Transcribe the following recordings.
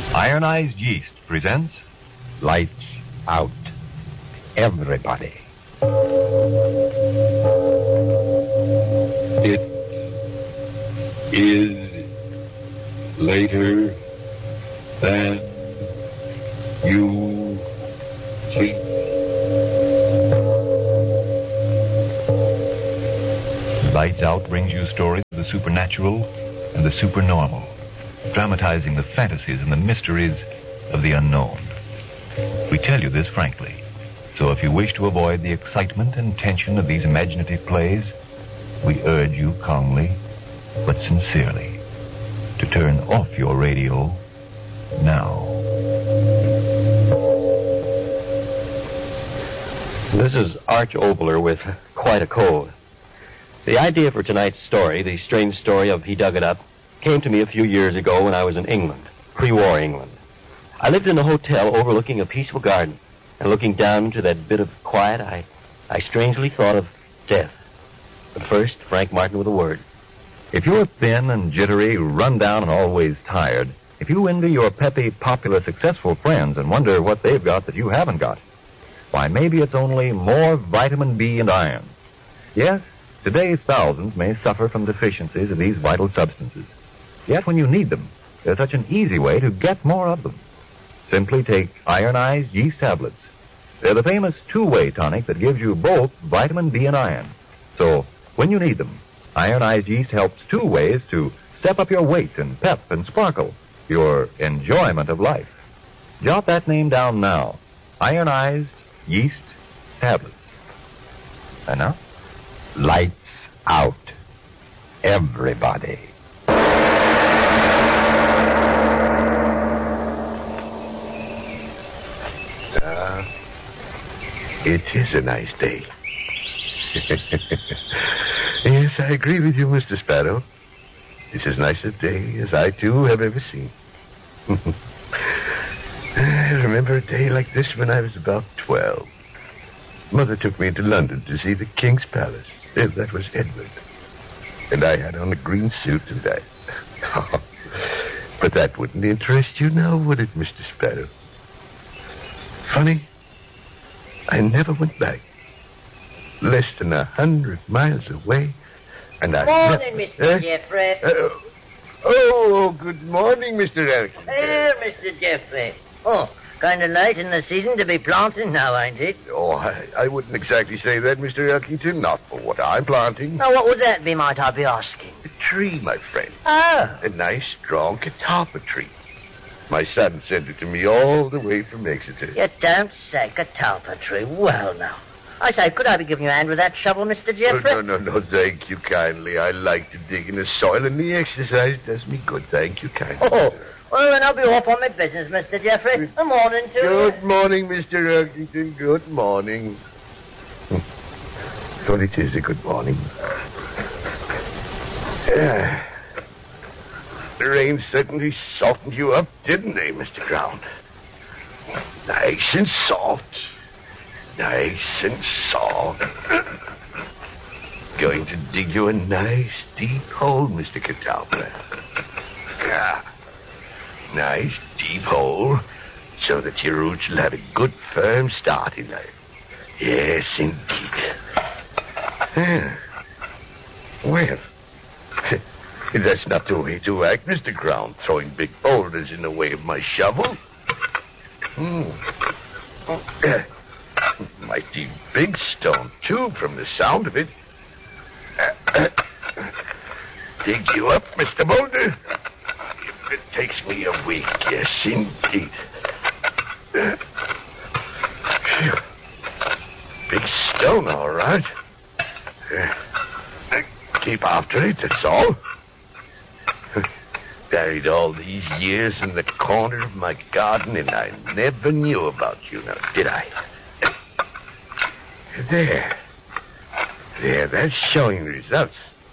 Ironized Yeast presents Lights Out. Everybody. It is later than you think. Lights Out brings you stories of the supernatural and the supernormal, dramatizing the fantasies and the mysteries of the unknown. We tell you this frankly, so if you wish to avoid the excitement and tension of these imaginative plays, we urge you calmly, but sincerely, to turn off your radio now. This is Arch Obler with quite a cold. The idea for tonight's story, the strange story of He Dug It Up, came to me a few years ago when I was in England, pre-war England. I lived in a hotel overlooking a peaceful garden, and looking down into that bit of quiet, I strangely thought of death. But first, Frank Martin with a word. If you're thin and jittery, run down and always tired, if you envy your peppy, popular, successful friends and wonder what they've got that you haven't got, why, maybe it's only more vitamin B and iron. Yes, today thousands may suffer from deficiencies of these vital substances. Yet when you need them, there's such an easy way to get more of them. Simply take ironized yeast tablets. They're the famous two-way tonic that gives you both vitamin B and iron. So, when you need them, ironized yeast helps two ways to step up your weight and pep and sparkle, your enjoyment of life. Jot that name down now. Ironized yeast tablets. And now, Lights Out. Everybody. It is a nice day. Yes, I agree with you, Mr. Sparrow. It's as nice a day as I, too, have ever seen. I remember a day like this when I was about 12. Mother took me to London to see the King's Palace. That was Edward. And I had on a green suit and that. But that wouldn't interest you now, would it, Mr. Sparrow? Funny, I never went back. Less than 100 miles away, and I... Morning, Mr. Jeffrey. Good morning, Mr. Elkington. Here, Mr. Jeffrey. Oh, kind of late in the season to be planting now, ain't it? Oh, I wouldn't exactly say that, Mr. Elkington. Not for what I'm planting. Now, what would that be, might I be asking? A tree, my friend. Oh. A nice, strong catalpa tree. My son sent it to me all the way from Exeter. You don't say catalpa tree. Well, now. I say, could I be giving you a hand with that shovel, Mr. Jeffrey? Oh, no, thank you kindly. I like to dig in the soil, and the exercise does me good. Thank you kindly. Oh, well, then I'll be off on my business, Mr. Jeffrey. Good morning to you. Good morning, Mr. Elkington. Good morning. Well, it is a good morning. The rain certainly softened you up, didn't they, Mr. Ground? Nice and soft. Nice and soft. Going to dig you a nice deep hole, Mr. Catalpa. Yeah. Nice deep hole so that your roots will have a good firm start in life. Yes, indeed. Yeah. Well, that's not the way to act, Mr. Ground, throwing big boulders in the way of my shovel. Mighty big stone, too, from the sound of it. Dig you up, Mr. Boulder. If it takes me a week, yes, indeed. Big stone, all right. Keep after it, that's all. Buried all these years in the corner of my garden, and I never knew about you now, did I? There, that's showing results.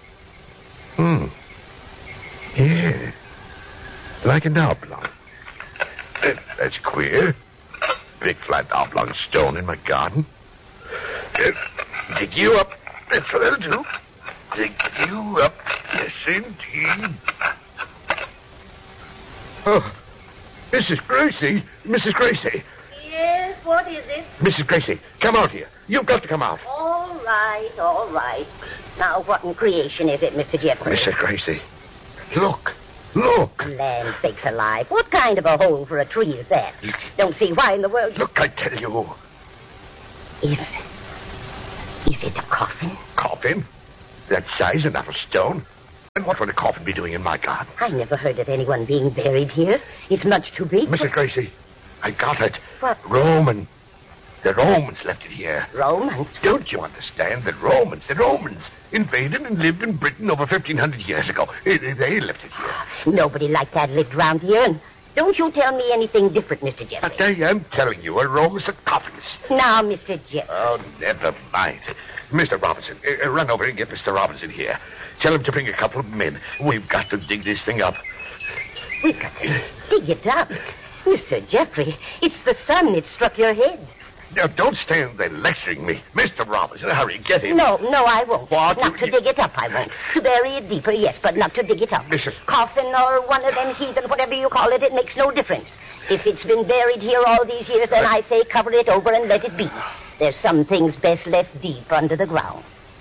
Yeah, like an oblong. That's queer. Big flat oblong stone in my garden. Dig you up. That's what I'll do. Dig you up. Yes, indeed. Oh, Mrs. Gracie! Mrs. Gracie! Yes, what is it? Mrs. Gracie, come out here. You've got to come out. All right, all right. Now, what in creation is it, Mr. Jeffrey? Mrs. Gracie, look. Look. Land sakes alive. What kind of a hole for a tree is that? Don't see why in the world... Look, I tell you. Is it a coffin? Coffin? That size and out of stone? And what would a coffin be doing in my garden? I never heard of anyone being buried here. It's much too big. Mrs. Gracie, I got it. What? Roman. The Romans left it here. Romans? Don't you understand? The Romans invaded and lived in Britain over 1,500 years ago. They left it here. Nobody like that lived round here. And don't you tell me anything different, Mr. Jeffrey. But I am telling you, a Roman sarcophagus. Now, Mr. Jeffrey. Oh, never mind. Mr. Robinson, run over and get Mr. Robinson here. Tell him to bring a couple of men. We've got to dig this thing up. We've got to dig it up. Mr. Jeffrey, it's the sun that struck your head. Now, don't stand there lecturing me. Mr. Robinson, hurry, get him. No, I won't. What? Not to dig it up, I won't. To bury it deeper, yes, but not to dig it up. Listen. Coffin or one of them heathen, whatever you call it, it makes no difference. If it's been buried here all these years, then I say cover it over and let it be. There's some things best left deep under the ground.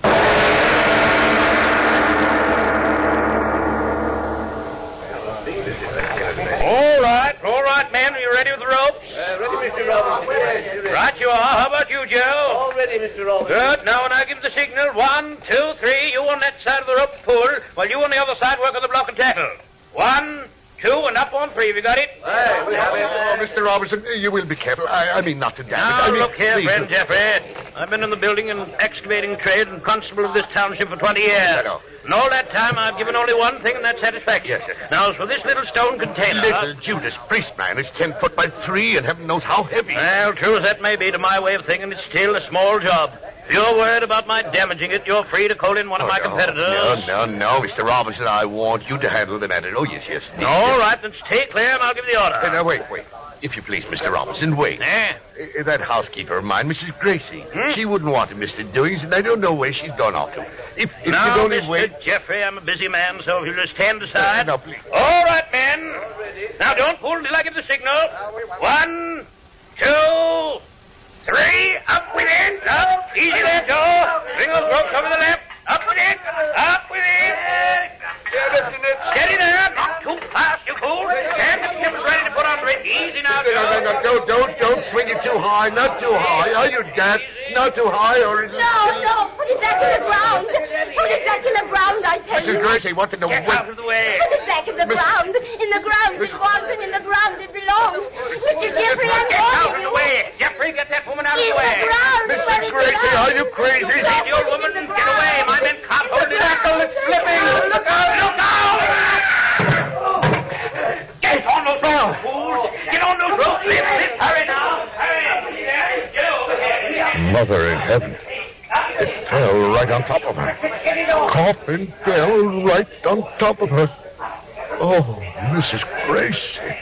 All right, men. Are you ready with the ropes? Ready, Mr. Robinson. Right you are. How about you, Joe? All ready, Mr. Robinson. Good. Now, when I give the signal, 1, 2, 3, you on that side of the rope pull, while you on the other side work on the block and tackle. 1, 2, and up on 3. Have you got it? Aye, we have it. Oh, Mr. Robinson, you will be careful. I mean not to damage. Now, I mean, look here, please. friend Jeffrey. I've been in the building and excavating trade and constable of this township for 20 years. I know. And all that time, I've given only one thing, and that's satisfaction. Yes, sir. Now, as for this little stone container... Little Judas Priest, man. It's 10 foot by 3, and heaven knows how heavy. Well, true as that may be to my way of thinking, it's still a small job. If you're worried about my damaging it, you're free to call in one of my competitors. No, Mr. Robinson. I want you to handle the matter. Oh, yes. All right, then stay clear, and I'll give the order. Now, wait. If you please, Mr. Robinson, wait. That housekeeper of mine, Mrs. Gracie, she wouldn't want to miss the doings, and I don't know where she's gone off to. If now, you'd only Mr. wait... Jeffrey, I'm a busy man, so if you'll just stand aside. No, please. All right, men. Now, don't pull until I give the signal. 1, 2, 3. Up with it. Up. Easy there, Joe. Bring those ropes over the left. Up with it. Up with it. Steady there. Not too fast, you fool. Stand the tip ready to put under it. Easy now, Joe. No, don't swing it too high. Not too high. Are you dead? Not too high, or is it... No. Put it back in the ground. Put it back in the ground, I tell you. Mrs. Gracie, what in the... Get out of the way. Put it back in the ground. In the ground it was, and in the ground it belongs. Mr. Jeffrey, I'm Get out warning of the you. way. Jeffrey, get that woman out of In the way. the ground. where Mrs. it Gracie, belongs. are you crazy? Leave the old woman and get away. My men can't hold it. It's slipping. Look out. Look out. Get on those ropes, fools. Get on those ropes. Lift. Hurry now. Hurry. Get over here. Mother in heaven. It fell right on top of her. Coffin fell right on top of her. Oh, Mrs. Gracie.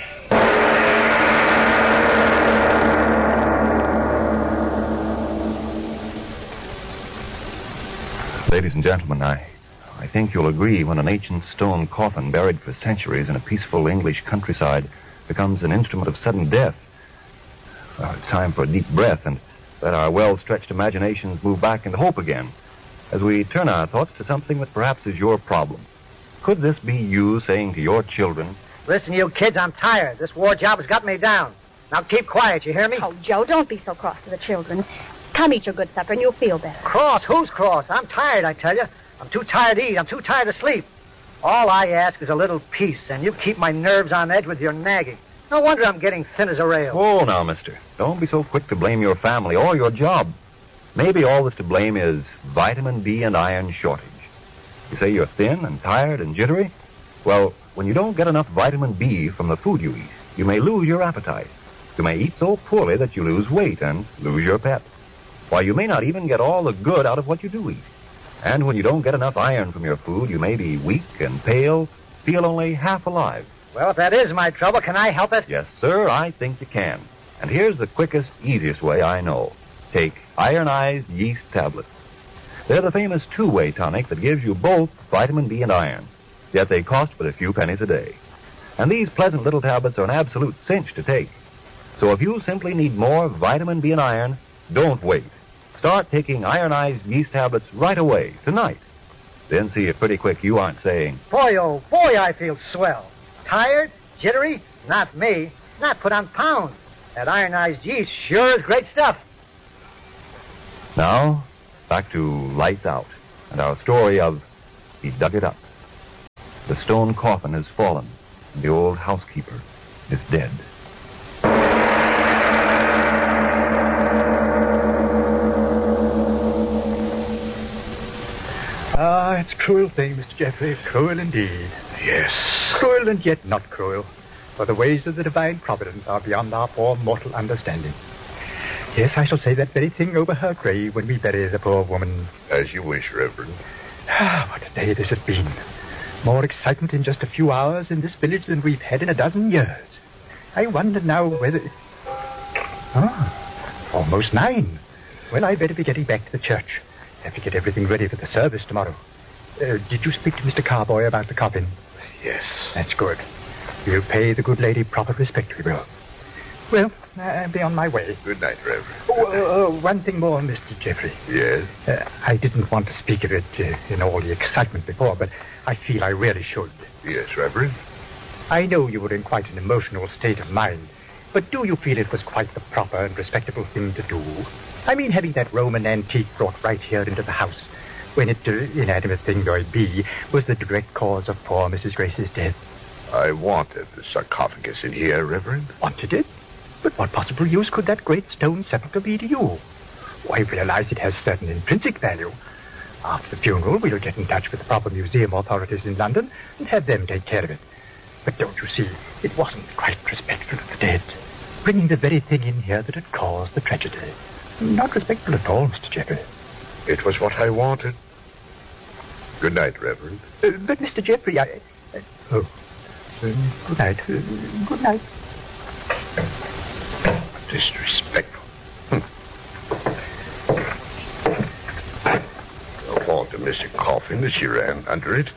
Ladies and gentlemen, I think you'll agree when an ancient stone coffin buried for centuries in a peaceful English countryside becomes an instrument of sudden death. Well, it's time for a deep breath and let our well-stretched imaginations move back into hope again as we turn our thoughts to something that perhaps is your problem. Could this be you saying to your children, Listen, you kids, I'm tired. This war job has got me down. Now keep quiet, you hear me? Oh, Joe, don't be so cross to the children. Come eat your good supper and you'll feel better. Cross? Who's cross? I'm tired, I tell you. I'm too tired to eat. I'm too tired to sleep. All I ask is a little peace, and you keep my nerves on edge with your nagging. No wonder I'm getting thin as a rail. Oh, now, mister, don't be so quick to blame your family or your job. Maybe all that's to blame is vitamin B and iron shortage. You say you're thin and tired and jittery? Well, when you don't get enough vitamin B from the food you eat, you may lose your appetite. You may eat so poorly that you lose weight and lose your pep. Why, you may not even get all the good out of what you do eat. And when you don't get enough iron from your food, you may be weak and pale, feel only half alive. Well, if that is my trouble, can I help it? Yes, sir, I think you can. And here's the quickest, easiest way I know. Take ironized yeast tablets. They're the famous two-way tonic that gives you both vitamin B and iron. Yet they cost but a few pennies a day. And these pleasant little tablets are an absolute cinch to take. So if you simply need more vitamin B and iron, don't wait. Start taking ironized yeast tablets right away, tonight. Then see if pretty quick you aren't saying, Boy, oh boy, I feel swell. Tired? Jittery? Not me. Not put on pounds. That ironized yeast sure is great stuff. Now, back to Lights Out and our story of He Dug It Up. The stone coffin has fallen, and the old housekeeper is dead. Ah, it's a cruel thing, Mr. Jeffrey. Cruel indeed. Yes. Cruel and yet not cruel. For the ways of the divine providence are beyond our poor mortal understanding. Yes, I shall say that very thing over her grave when we bury the poor woman. As you wish, Reverend. Ah, what a day this has been. More excitement in just a few hours in this village than we've had in a dozen years. I wonder now whether... Ah, almost 9. Well, I'd better be getting back to the church. Have to get everything ready for the service tomorrow. Did you speak to Mr. Carboy about the coffin? Yes. That's good. We'll pay the good lady proper respect, we will. Well, I'll be on my way. Good night, Reverend. One thing more, Mr. Jeffrey. Yes? I didn't want to speak of it in all the excitement before, but I feel I really should. Yes, Reverend. I know you were in quite an emotional state of mind, but do you feel it was quite the proper and respectable thing to do? I mean, having that Roman antique brought right here into the house, when it, inanimate thing though it be, was the direct cause of poor Mrs. Grace's death. I wanted the sarcophagus in here, Reverend. Wanted it? But what possible use could that great stone sepulchre be to you? I realize it has certain intrinsic value. After the funeral, we'll get in touch with the proper museum authorities in London and have them take care of it. But don't you see, it wasn't quite respectful of the dead, bringing the very thing in here that had caused the tragedy. Not respectful at all, Mr. Jeffrey. It was what I wanted. Good night, Reverend. But, Mr. Jeffrey, good night. Good night. Disrespectful. No fault to Mr. Coffin that she ran under it.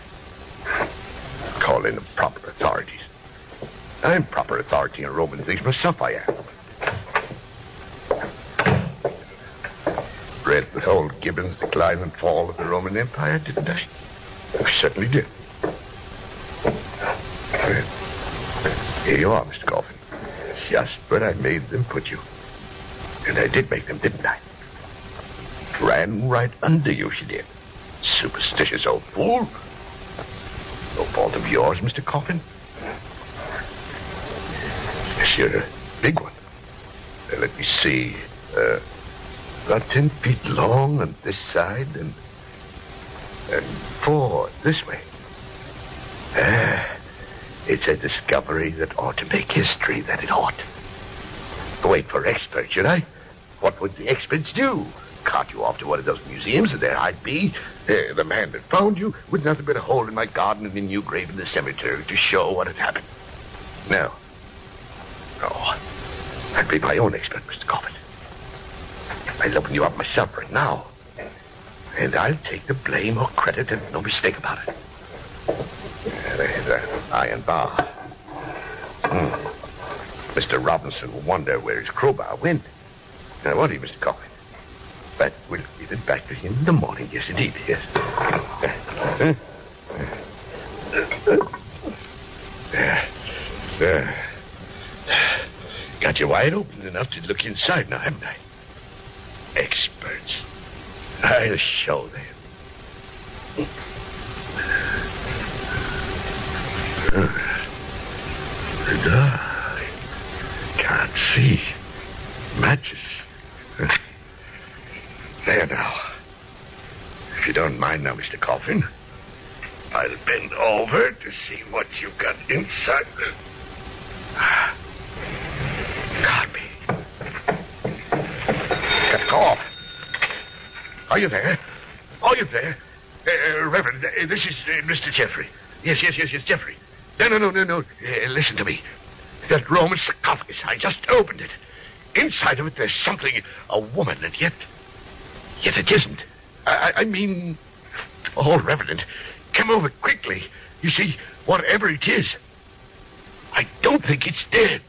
Call in the proper authorities. I'm proper authority in Roman things myself, I am. Read with old Gibbon's Decline and Fall of the Roman Empire, didn't I? I certainly did. Well, here you are, Mr. Coffin. Just where I made them put you. And I did make them, didn't I? Ran right under you, she did. Superstitious old fool. No fault of yours, Mr. Coffin. Yes, you're a big one. Let me see. About 10 feet long on this side and 4 this way. It's a discovery that ought to make history, that it ought. Wait for experts, should I? What would the experts do? Cart you off to one of those museums, and there I'd be, the man that found you, with nothing but a hole in my garden and a new grave in the cemetery to show what had happened. No, I'd be my own expert, Mr. Coffin. I'll open you up myself right now. And I'll take the blame or credit, and no mistake about it. There's an iron bar. Mr. Robinson will wonder where his crowbar went. Now, won't he, Mr. Coffin? But we'll give it back to him in the morning. Yes, indeed, yes. Got you wide open enough to look inside now, haven't I? Experts. I'll show them. The dark. Can't see. Matches. There now. If you don't mind now, Mr. Coffin, I'll bend over to see what you've got inside the... Can't be. Go off. Are you there? Are you there? Reverend, this is Mr. Jeffrey. Yes, Jeffrey. No. Listen to me. That Roman sarcophagus, I just opened it. Inside of it, there's something, a woman, and yet it isn't. I mean, oh, Reverend, come over quickly. You see, whatever it is, I don't think it's dead.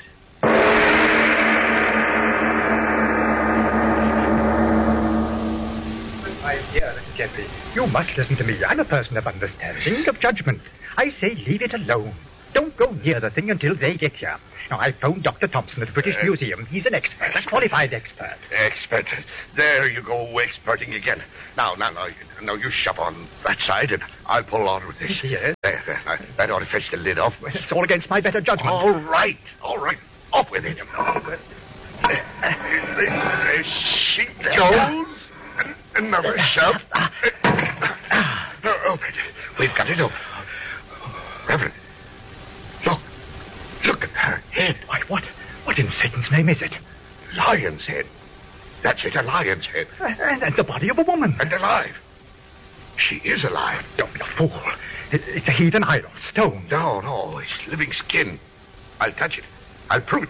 My dear Mr. Jeffrey, you must listen to me. I'm a person of understanding, of judgment. I say leave it alone. Don't go near the thing until they get here. Now, I phoned Dr. Thompson at the British Museum. He's an expert, a qualified expert. Expert. There you go, experting again. Now, you shove on that side, and I'll pull on with this. Yes. There. That ought to fetch the lid off. It's all against my better judgment. All right. Off with it. The sheet goes. Another shove. Open. We've got it open. Reverend, look at her head. Why, what in Satan's name is it? Lion's head. That's it, a lion's head. And the body of a woman. And alive. She is alive. Don't be a fool. It's a heathen idol, stone. No, it's living skin. I'll touch it. I'll prove it.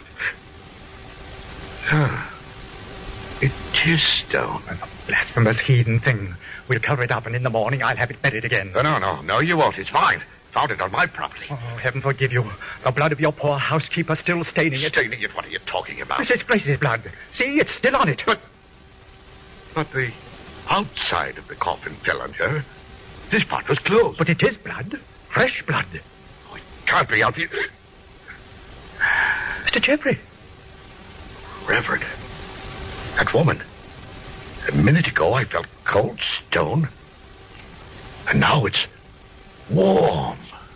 It is stone. A blasphemous heathen thing. We'll cover it up, and in the morning I'll have it buried again. No, you won't. It's mine. Found it on my property. Oh, heaven forgive you. The blood of your poor housekeeper still staining it. Staining it? What are you talking about? Mrs. Grace's blood. See, it's still on it. But the outside of the coffin fell on her. This part was closed. But it is blood. Fresh blood. Oh, it can't be out here. Mr. Jeffrey. Reverend, that woman. A minute ago I felt cold stone. And now it's warm.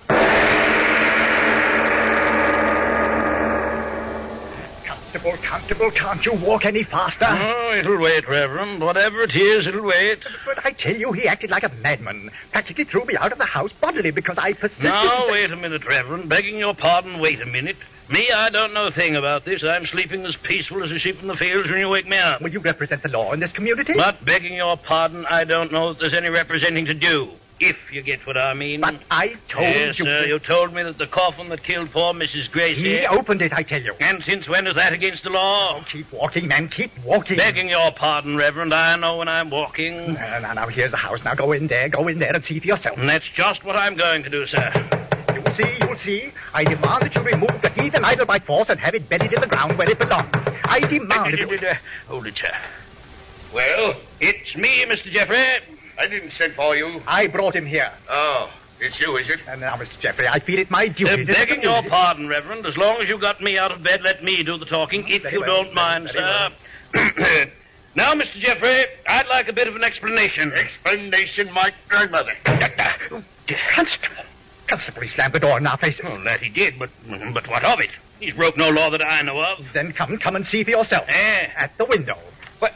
Constable, can't you walk any faster? Oh, it'll wait, Reverend. Whatever it is, it'll wait. But I tell you, he acted like a madman. Practically threw me out of the house bodily because I persisted. Now, wait a minute, Reverend. Begging your pardon, wait a minute. Me, I don't know a thing about this. I'm sleeping as peaceful as a sheep in the fields when you wake me up. Will you represent the law in this community? But begging your pardon, I don't know that there's any representing to do. If you get what I mean. But I told you... Yes, sir, you told me that the coffin that killed poor Mrs. Grace He here... opened it, I tell you. And since when is that against the law? Oh, keep walking, man, keep walking. Begging your pardon, Reverend, I know when I'm walking. Now, here's the house. Now, go in there and see for yourself. And that's just what I'm going to do, sir. You'll see. I demand that you remove the heathen idol by force and have it buried in the ground where it belongs. I demand it. Hold it, sir. Well, it's me, Mr. Jeffrey. I didn't send for you. I brought him here. Oh, it's you, is it? And now, Mr. Jeffrey, I feel it my duty. Begging your pardon, Reverend, as long as you got me out of bed, let me do the talking, if you don't mind, sir. Now, Mr. Jeffrey, I'd like a bit of an explanation. Explanation, my grandmother. Constable, he slammed the door in our faces. Oh, that he did, but what of it? He's broke no law that I know of. Then come and see for yourself. At the window. What?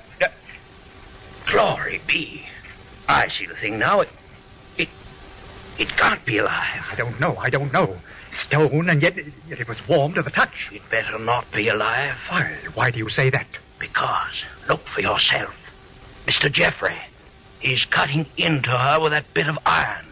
Glory be. I see the thing now. It can't be alive. I don't know. Stone, and yet it was warm to the touch. It better not be alive. Why do you say that? Because, look for yourself. Mr. Jeffrey, he's cutting into her with that bit of iron.